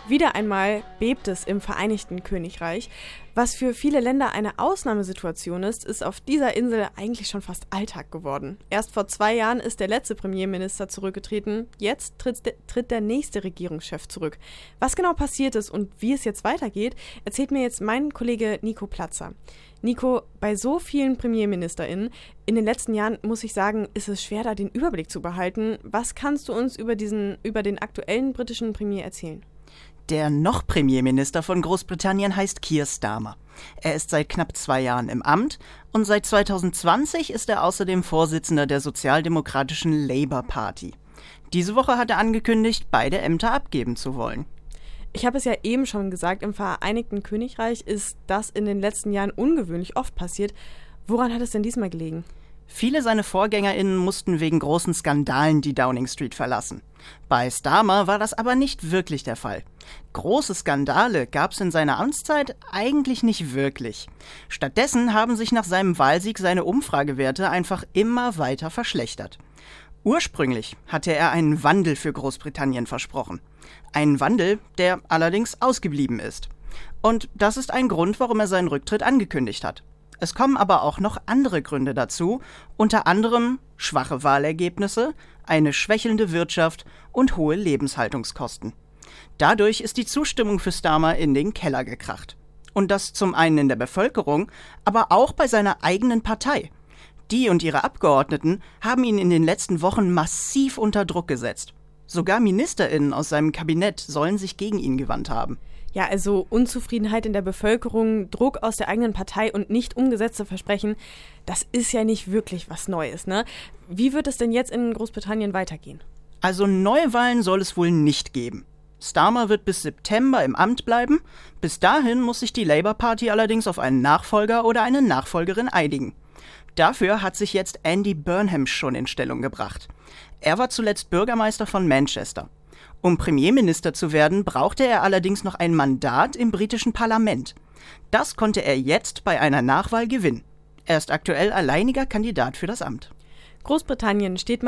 Wieder einmal bebt es im Vereinigten Königreich. Was für viele Länder eine Ausnahmesituation ist, ist auf dieser Insel eigentlich schon fast Alltag geworden. Erst vor 2 Jahren ist der letzte Premierminister zurückgetreten, jetzt tritt der nächste Regierungschef zurück. Was genau passiert ist und wie es jetzt weitergeht, erzählt mir jetzt mein Kollege Nico Platzer. Nico, bei so vielen PremierministerInnen in den letzten Jahren, muss ich sagen, ist es schwer, da den Überblick zu behalten. Was kannst du uns über den aktuellen britischen Premier erzählen? Der noch Premierminister von Großbritannien heißt Keir Starmer. Er ist seit knapp 2 Jahren im Amt und seit 2020 ist er außerdem Vorsitzender der sozialdemokratischen Labour Party. Diese Woche hat er angekündigt, beide Ämter abgeben zu wollen. Ich habe es ja eben schon gesagt, im Vereinigten Königreich ist das in den letzten Jahren ungewöhnlich oft passiert. Woran hat es denn diesmal gelegen? Viele seiner VorgängerInnen mussten wegen großen Skandalen die Downing Street verlassen. Bei Starmer war das aber nicht wirklich der Fall. Große Skandale gab es in seiner Amtszeit eigentlich nicht wirklich. Stattdessen haben sich nach seinem Wahlsieg seine Umfragewerte einfach immer weiter verschlechtert. Ursprünglich hatte er einen Wandel für Großbritannien versprochen. Einen Wandel, der allerdings ausgeblieben ist. Und das ist ein Grund, warum er seinen Rücktritt angekündigt hat. Es kommen aber auch noch andere Gründe dazu, unter anderem schwache Wahlergebnisse, eine schwächelnde Wirtschaft und hohe Lebenshaltungskosten. Dadurch ist die Zustimmung für Starmer in den Keller gekracht. Und das zum einen in der Bevölkerung, aber auch bei seiner eigenen Partei. Die und ihre Abgeordneten haben ihn in den letzten Wochen massiv unter Druck gesetzt. Sogar MinisterInnen aus seinem Kabinett sollen sich gegen ihn gewandt haben. Ja, also Unzufriedenheit in der Bevölkerung, Druck aus der eigenen Partei und nicht umgesetzte Versprechen, das ist ja nicht wirklich was Neues, ne? Wie wird es denn jetzt in Großbritannien weitergehen? Also Neuwahlen soll es wohl nicht geben. Starmer wird bis September im Amt bleiben. Bis dahin muss sich die Labour Party allerdings auf einen Nachfolger oder eine Nachfolgerin einigen. Dafür hat sich jetzt Andy Burnham schon in Stellung gebracht. Er war zuletzt Bürgermeister von Manchester. Um Premierminister zu werden, brauchte er allerdings noch ein Mandat im britischen Parlament. Das konnte er jetzt bei einer Nachwahl gewinnen. Er ist aktuell alleiniger Kandidat für das Amt. Großbritannien steht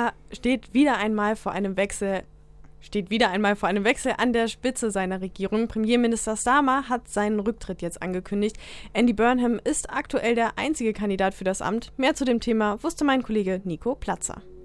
wieder einmal vor einem Wechsel an der Spitze seiner Regierung. Premierminister Starmer hat seinen Rücktritt jetzt angekündigt. Andy Burnham ist aktuell der einzige Kandidat für das Amt. Mehr zu dem Thema wusste mein Kollege Nico Platzer.